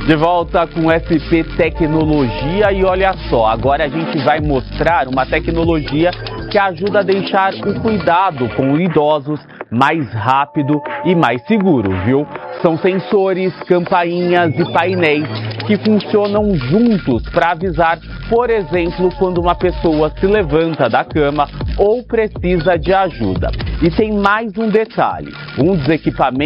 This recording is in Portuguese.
De volta com SP Tecnologia e olha só, agora a gente vai mostrar uma tecnologia que ajuda a deixar o cuidado com idosos mais rápido e mais seguro, viu? São sensores, campainhas e painéis que funcionam juntos para avisar, por exemplo, quando uma pessoa se levanta da cama ou precisa de ajuda. E tem mais um detalhe, um dos equipamentos